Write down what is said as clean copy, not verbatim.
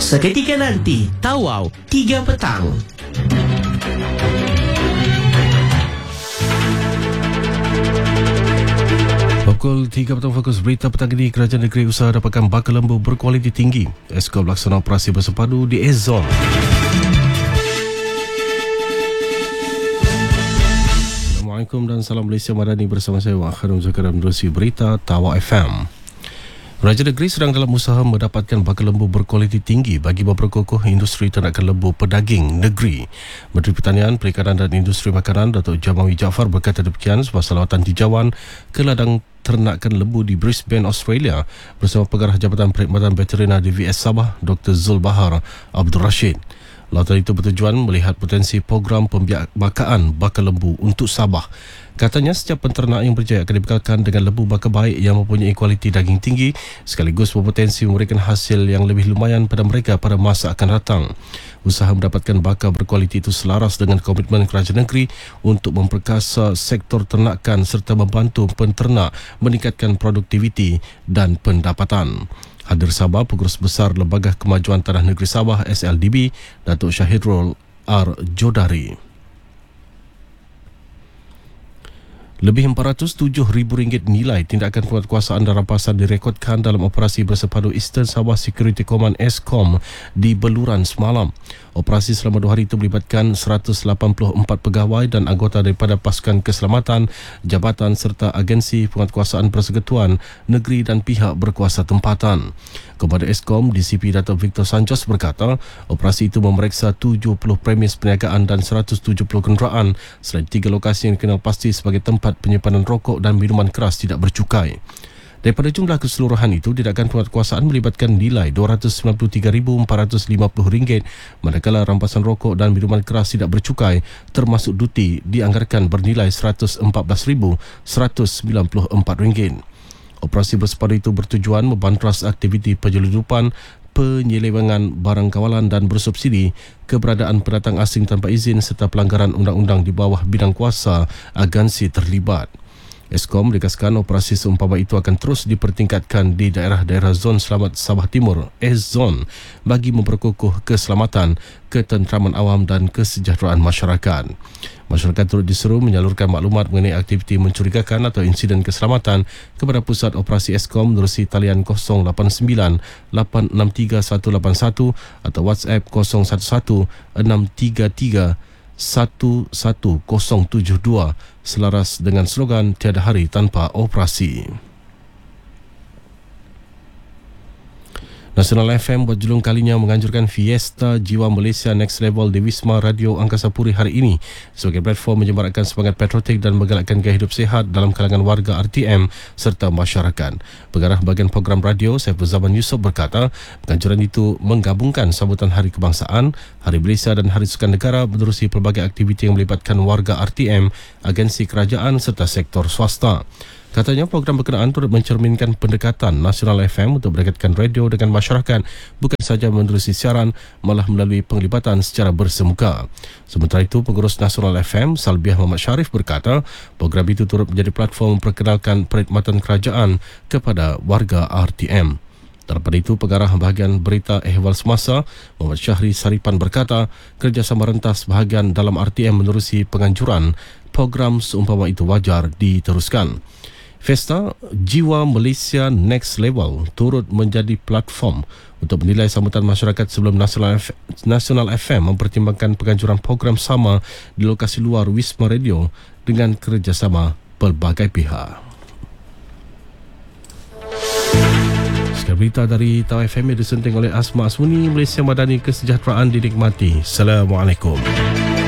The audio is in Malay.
Seketika nanti, Tawau 3 petang. Pukul 3 petang, fokus berita petang ini. Kerajaan negeri usaha dapatkan bakal lembu berkualiti tinggi. Eskom laksana operasi bersepadu di Ezon. Assalamualaikum dan salam Malaysia Madani, bersama saya Wak Khairul Zakaria menerusi berita Tawau FM. Kerajaan negeri sedang dalam usaha mendapatkan bakal lembu berkualiti tinggi bagi memperkokoh industri ternakan lembu pedaging negeri. Menteri Pertanian, Perikanan dan Industri Makanan Datuk Jamawi Jaafar berkata demikian semasa lawatan tinjauan ke ladang ternakan lembu di Brisbane, Australia bersama Pengarah Jabatan Perkhidmatan Veterina DVS Sabah, Dr. Zulbahar Abdul Rashid. Lawatan itu bertujuan melihat potensi program pembiakaan bakal lembu untuk Sabah. Katanya setiap penternak yang berjaya akan dibekalkan dengan lembu bakal baik yang mempunyai kualiti daging tinggi sekaligus berpotensi memberikan hasil yang lebih lumayan pada mereka pada masa akan datang. Usaha mendapatkan bakal berkualiti itu selaras dengan komitmen kerajaan negeri untuk memperkasa sektor ternakan serta membantu penternak meningkatkan produktiviti dan pendapatan. Hadir Sabah Pengurus Besar Lembaga Kemajuan Tanah Negeri Sabah SLDB, Datuk Syahidrul R. Jodari. Lebih RM407,000 nilai tindakan penguatkuasaan dan rampasan direkodkan dalam operasi bersepadu Eastern Sabah Security Command ESCOM di Beluran semalam. Operasi selama 2 hari itu melibatkan 184 pegawai dan anggota daripada pasukan keselamatan, jabatan serta agensi penguatkuasaan persekutuan negeri dan pihak berkuasa tempatan. Kepada ESCOM, DCP Datuk Victor Sanjos berkata, operasi itu memeriksa 70 premis perniagaan dan 170 kenderaan selain 3 lokasi yang dikenal pasti sebagai tempat penyimpanan rokok dan minuman keras tidak bercukai. Daripada jumlah keseluruhan itu, tindakan penguatkuasaan melibatkan nilai RM293,450, manakala rampasan rokok dan minuman keras tidak bercukai termasuk duti dianggarkan bernilai RM114,194. Operasi bersepadu itu bertujuan membantras aktiviti penyeludupan, penyelewengan barang kawalan dan bersubsidi, keberadaan pendatang asing tanpa izin serta pelanggaran undang-undang di bawah bidang kuasa agensi terlibat. ESCOM menegaskan operasi seumpama itu akan terus dipertingkatkan di daerah-daerah Zon Selamat Sabah Timur (EZ-Zon) bagi memperkukuh keselamatan, ketenteraman awam dan kesejahteraan masyarakat. Masyarakat turut diseru menyalurkan maklumat mengenai aktiviti mencurigakan atau insiden keselamatan kepada Pusat Operasi ESCOM menerusi talian 089-863-181 atau WhatsApp 011-633-11072 selaras dengan slogan tiada hari tanpa operasi. Nasional FM buat julung kalinya menganjurkan Fiesta Jiwa Malaysia Next Level di Wisma Radio Angkasa Puri hari ini sebagai platform menyemarakkan semangat patriotik dan menggalakkan gaya hidup sihat dalam kalangan warga RTM serta masyarakat. Pengarah bahagian program radio Saiful Zaman Yusof berkata, penganjuran itu menggabungkan sambutan Hari Kebangsaan, Hari Malaysia dan Hari Sukan Negara menerusi pelbagai aktiviti yang melibatkan warga RTM, agensi kerajaan serta sektor swasta. Katanya program berkenaan turut mencerminkan pendekatan Nasional FM untuk mendekatkan radio dengan masyarakat bukan sahaja menerusi siaran, malah melalui penglibatan secara bersemuka. Sementara itu, Pengurus Nasional FM Salbiah Muhammad Sharif berkata program itu turut menjadi platform memperkenalkan perkhidmatan kerajaan kepada warga RTM. Daripada itu, Pengarah Bahagian Berita Ehwal Semasa Muhammad Syahri Saripan berkata kerjasama rentas bahagian dalam RTM menerusi penganjuran program seumpama itu wajar diteruskan. Festa Jiwa Malaysia Next Level turut menjadi platform untuk menilai sambutan masyarakat sebelum Nasional FM mempertimbangkan penganjuran program sama di lokasi luar Wisma Radio dengan kerjasama pelbagai pihak. Sekian berita dari Tawau FM yang disunting oleh Asma Asmuni. Malaysia Madani, kesejahteraan dinikmati. Assalamualaikum.